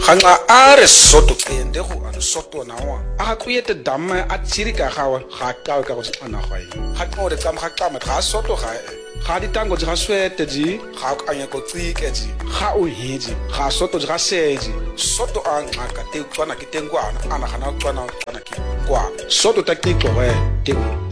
Ganga are soto ende go a soto na wa a go yete damme a tsiri ka gawe ga ka ka go tsana ga yi ga go re tsam ga ka ma ga soto ga di tango ga swete ji ga ka anya go tsike ji ga o hiji ga soto ga seji soto a ngaka te tswana ke tengwana ana gana tswana ke kwa soto ta ke go te